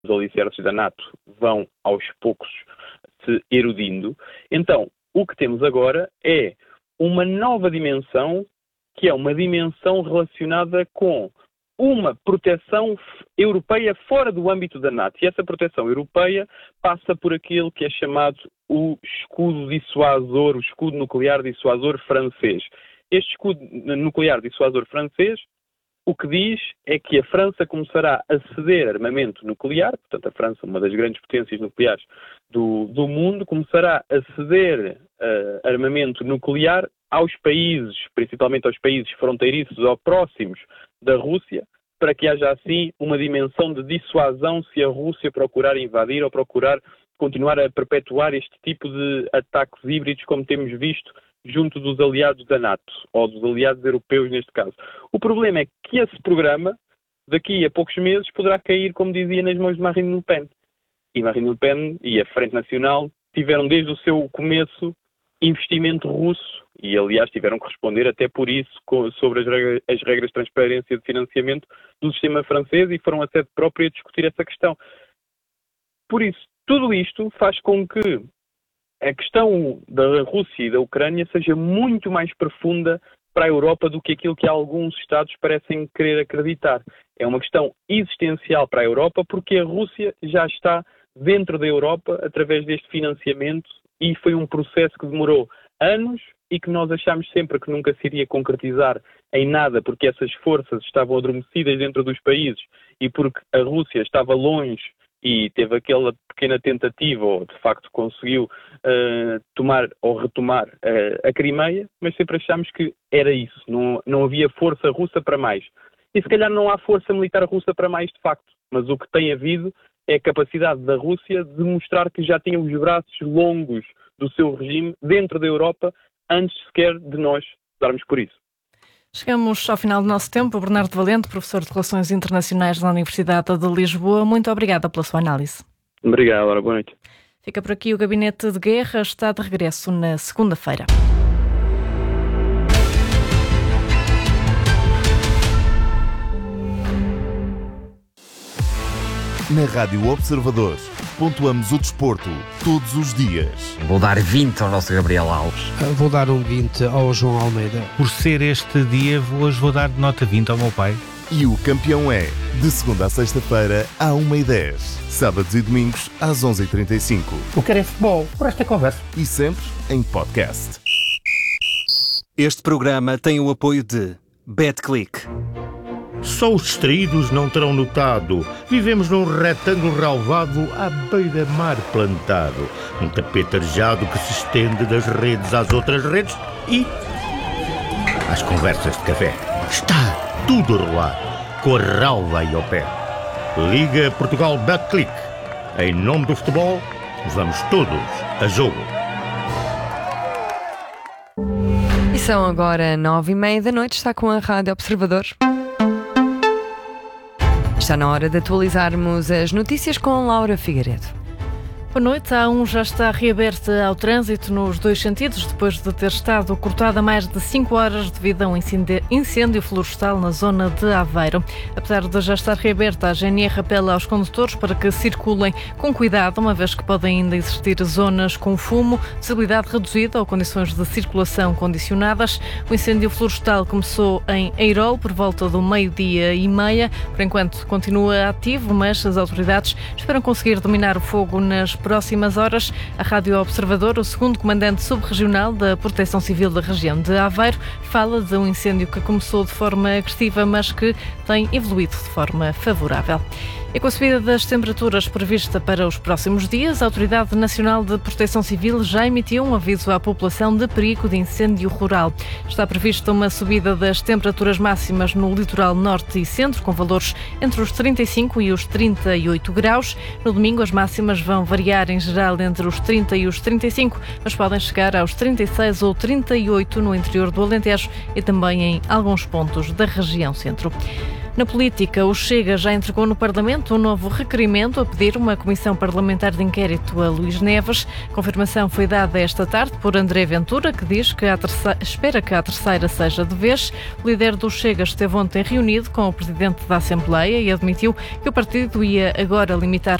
os alicerces da NATO vão aos poucos se erudindo. Então, o que temos agora é uma nova dimensão, que é uma dimensão relacionada com uma proteção europeia fora do âmbito da NATO. E essa proteção europeia passa por aquilo que é chamado o escudo dissuasor, o escudo nuclear dissuasor francês. Este escudo nuclear dissuasor francês, o que diz é que a França começará a ceder armamento nuclear, portanto a França, uma das grandes potências nucleares do mundo, começará a ceder armamento nuclear aos países, principalmente aos países fronteiriços ou próximos da Rússia, para que haja assim uma dimensão de dissuasão se a Rússia procurar invadir ou procurar continuar a perpetuar este tipo de ataques híbridos como temos visto junto dos aliados da NATO, ou dos aliados europeus neste caso. O problema é que esse programa, daqui a poucos meses, poderá cair, como dizia, nas mãos de Marine Le Pen. E Marine Le Pen e a Frente Nacional tiveram desde o seu começo investimento russo e, aliás, tiveram que responder até por isso sobre as regras de transparência de financiamento do sistema francês e foram a sede própria a discutir essa questão. Por isso, tudo isto faz com que a questão da Rússia e da Ucrânia seja muito mais profunda para a Europa do que aquilo que alguns Estados parecem querer acreditar. É uma questão existencial para a Europa porque a Rússia já está dentro da Europa através deste financiamento e foi um processo que demorou anos e que nós achámos sempre que nunca se iria concretizar em nada porque essas forças estavam adormecidas dentro dos países e porque a Rússia estava longe e teve aquela pequena tentativa, ou de facto conseguiu tomar ou retomar a Crimeia, mas sempre achámos que era isso, não havia força russa para mais. E se calhar não há força militar russa para mais de facto, mas o que tem havido é a capacidade da Rússia de mostrar que já tinha os braços longos do seu regime dentro da Europa antes sequer de nós darmos por isso. Chegamos ao final do nosso tempo. Bernardo Valente, professor de Relações Internacionais da Universidade de Lisboa, muito obrigada pela sua análise. Obrigado, Laura. Boa noite. Fica por aqui o Gabinete de Guerra, está de regresso na segunda-feira. Na Rádio Observador, pontuamos o desporto todos os dias. Vou dar 20 ao nosso Gabriel Alves. Vou dar um 20 ao João Almeida. Por ser este dia, hoje vou dar nota 20 ao meu pai. E o campeão é, de segunda a sexta-feira, à 1h10. Sábados e domingos, às 11h35. Eu quero é futebol, por esta conversa. E sempre em podcast. Este programa tem o apoio de BetClick. Só os distraídos não terão notado. Vivemos num retângulo relvado à beira-mar plantado. Um tapete arejado que se estende das redes às outras redes e às conversas de café. Está tudo a rolar, com a relva aí ao pé. Liga Portugal BetClick. Em nome do futebol, vamos todos a jogo. E são agora 9h30 da noite, está com a Rádio Observador. Está na hora de atualizarmos as notícias com Laura Figueiredo. Boa noite. A A1 já está reaberta ao trânsito nos dois sentidos, depois de ter estado cortada mais de 5 horas devido a um incêndio florestal na zona de Aveiro. Apesar de já estar reaberta, a GNR apela aos condutores para que circulem com cuidado, uma vez que podem ainda existir zonas com fumo, visibilidade reduzida ou condições de circulação condicionadas. O incêndio florestal começou em Eirol por volta do 12h30. Por enquanto continua ativo, mas as autoridades esperam conseguir dominar o fogo nas próximas horas. A Rádio Observador, o segundo comandante subregional da Proteção Civil da região de Aveiro, fala de um incêndio que começou de forma agressiva, mas que tem evoluído de forma favorável. E com a subida das temperaturas prevista para os próximos dias, a Autoridade Nacional de Proteção Civil já emitiu um aviso à população de perigo de incêndio rural. Está prevista uma subida das temperaturas máximas no litoral norte e centro, com valores entre os 35 e os 38 graus. No domingo, as máximas vão variar em geral entre os 30 e os 35, mas podem chegar aos 36 ou 38 no interior do Alentejo e também em alguns pontos da região centro. Na política, o Chega já entregou no Parlamento um novo requerimento a pedir uma comissão parlamentar de inquérito a Luís Neves. A confirmação foi dada esta tarde por André Ventura, que diz que espera que a terceira seja de vez. O líder do Chega esteve ontem reunido com o presidente da Assembleia e admitiu que o partido ia agora limitar